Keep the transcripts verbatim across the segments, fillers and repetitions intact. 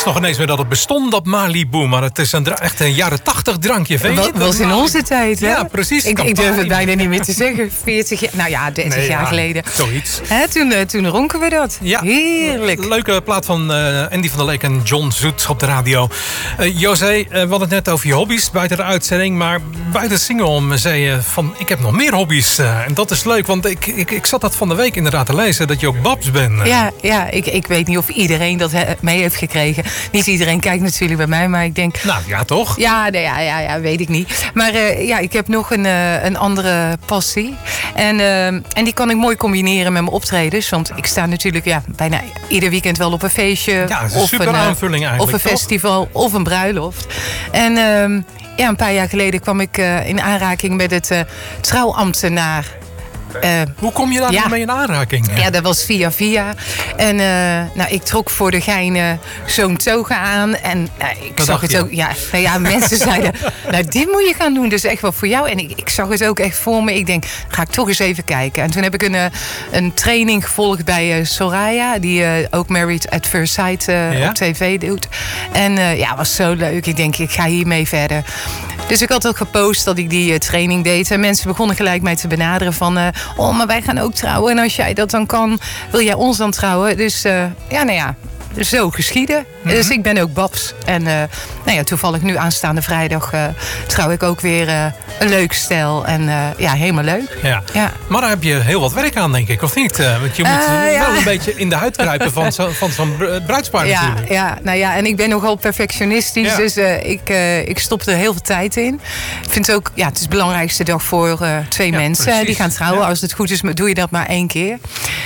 wist nog ineens meer dat het bestond, dat Malibu. Maar het is een dra- echt een jaren tachtig drankje. Weet je? Dat was in onze tijd, hè? Ja, precies. Ik, ik durf het bijna niet meer te zeggen. veertig jaar, nou ja, dertig Nee, jaar ja, geleden. Zoiets. Hè, toen, uh, toen ronken we dat. Ja. Heerlijk. Leuke plaat van uh, Andy van der Leek en John Zoet op de radio. Uh, José, uh, we hadden het net over je hobby's buiten de uitzending. Maar buiten het zingen om zei je van, ik heb nog meer hobby's. Uh, en dat is leuk, want ik, ik, ik zat dat van de week inderdaad te lezen. Dat je ook babs bent. Ja, ja ik, ik weet niet of iedereen dat he, mee heeft gekregen. Niet iedereen kijkt natuurlijk bij mij, maar ik denk... Nou, ja toch? Ja, nee, ja, ja, ja, weet ik niet. Maar uh, ja, ik heb nog een, uh, een andere passie. En, uh, en die kan ik mooi combineren met mijn optredens. Want ik sta natuurlijk ja, bijna ieder weekend wel op een feestje. Ja, dat is een of super een, uh, aanvulling eigenlijk. Of een festival, of een bruiloft. En uh, ja, een paar jaar geleden kwam ik uh, in aanraking met het uh, trouwambtenaar. Uh, Hoe kom je daar ja. nou mee in aanraking? Ja, dat was via via. En uh, nou, ik trok voor de gein uh, zo'n toga aan. En uh, ik Wat zag dacht het je? ook. Ja, nou ja, mensen zeiden, nou dit moet je gaan doen. Dus echt wel voor jou. En ik, ik zag het ook echt voor me. Ik denk, ga ik toch eens even kijken. En toen heb ik een, uh, een training gevolgd bij uh, Soraya. Die uh, ook Married at First Sight uh, Ja? op tv doet. En uh, ja, was zo leuk. Ik denk, ik ga hiermee verder. Dus ik had ook gepost dat ik die uh, training deed. En mensen begonnen gelijk mij te benaderen van... Uh, oh, maar wij gaan ook trouwen. En als jij dat dan kan, wil jij ons dan trouwen? Dus uh, ja, nou ja, zo geschieden. Mm-hmm. Dus ik ben ook babs. En uh, nou ja, toevallig nu aanstaande vrijdag uh, trouw ik ook weer uh, een leuk stel. En uh, ja, helemaal leuk. Ja. Ja. Maar daar heb je heel wat werk aan, denk ik, of niet? Uh, want je moet uh, wel ja. een beetje in de huid kruipen van, zo, van zo'n bruidspaar ja, natuurlijk. Ja, nou ja, en ik ben nogal perfectionistisch. Ja. Dus uh, ik, uh, ik stop er heel veel tijd in. Ik vind het ook, ja, het is de belangrijkste dag voor uh, twee ja, mensen precies. die gaan trouwen. Ja. Als het goed is, doe je dat maar één keer.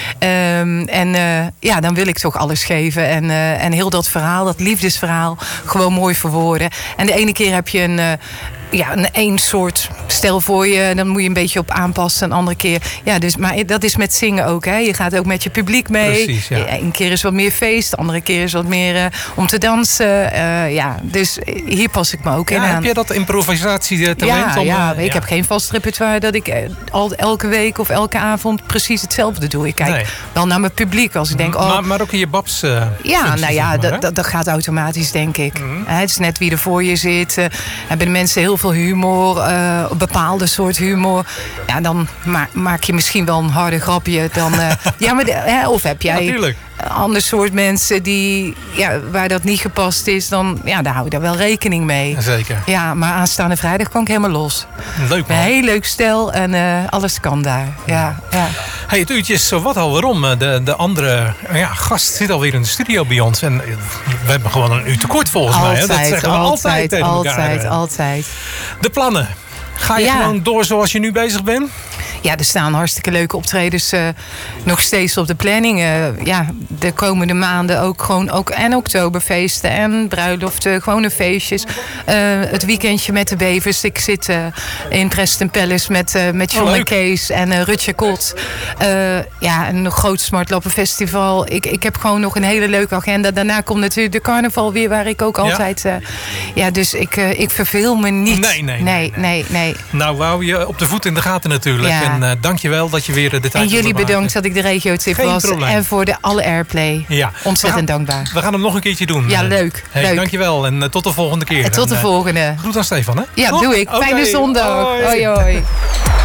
Um, en uh, ja, dan wil ik toch alles geven. En, uh, en heel dat verhaal, dat liefdesverhaal, gewoon mooi verwoorden. En de ene keer heb je een... Uh, ja, een één soort stijl voor je. Dan moet je een beetje op aanpassen. Een andere keer. Ja, dus, maar dat is met zingen ook. Hè. Je gaat ook met je publiek mee. Precies, ja. Een keer is wat meer feest. De andere keer is wat meer uh, om te dansen. Uh, ja, dus hier pas ik me ook ja, in aan. Heb je dat improvisatietalent? Ja, om, ja, uh, ik ja. heb geen vast repertoire dat ik al elke week of elke avond precies hetzelfde doe. Ik kijk nee. wel naar mijn publiek. Als ik denk, oh, maar, maar ook in je babs uh, ja, functie, nou ja, zeg maar, dat, dat gaat automatisch, denk ik. Mm-hmm. Het is net wie er voor je zit. Uh, hebben de mensen heel veel humor, uh, een bepaalde soort humor. Ja, dan ma- maak je misschien wel een harde grapje. Dan, uh, ja, maar de, hè, of heb jij Natuurlijk. een ander soort mensen die, ja, waar dat niet gepast is, dan ja, daar hou ik daar wel rekening mee. Zeker. Ja, maar aanstaande vrijdag kan ik helemaal los. Leuk man. Een heel leuk stel en uh, alles kan daar. Ja, ja. Hey, het uurtje is zo wat alweer om. De, de andere ja, gast zit alweer in de studio bij ons. En we hebben gewoon een uur tekort volgens altijd, mij. Hè? Dat zeggen we altijd, altijd tegen altijd, elkaar. altijd, altijd. De plannen. Ga je ja. gewoon door zoals je nu bezig bent? Ja, er staan hartstikke leuke optredens uh, nog steeds op de planning. Uh, ja, de komende maanden ook gewoon ook en oktoberfeesten en bruiloften, gewone feestjes. Uh, het weekendje met de Bevers. Ik zit uh, in Preston Palace met, uh, met John oh, en Kees en uh, Rutje Kot. Uh, ja, een groot smartlappen-festival. Ik, ik heb gewoon nog een hele leuke agenda. Daarna komt natuurlijk de carnaval weer, waar ik ook altijd... Uh, ja, dus ik, uh, ik verveel me niet. Nee, nee, nee. nee, nee, nee. Nou, we houden je op de voet in de gaten natuurlijk. Ja. En uh, dank je wel dat je weer de tijd En jullie bedankt maken. dat ik de regio-tip Geen was. probleem. En voor de alle airplay. Ja. Ontzettend we gaan, dankbaar. We gaan hem nog een keertje doen. Ja, leuk. Hey, leuk. Dankjewel en uh, tot de volgende keer. En tot de en, uh, volgende. Groet aan Stefan, hè? Ja, Toch? doe ik. Okay. Fijne zondag. Hoi, hoi. hoi.